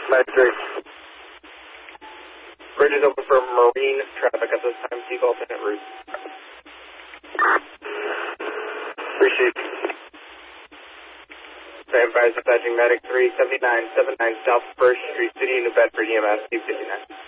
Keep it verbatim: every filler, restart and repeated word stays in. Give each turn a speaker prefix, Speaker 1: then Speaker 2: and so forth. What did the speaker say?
Speaker 1: Medic three. Bridge is open for marine traffic at this time. Seek alternate route. Appreciate it. Stand by dispatching Medic three, seventy-nine seventy-nine South First Street, City, New Bedford, E M S, C fifty-nine.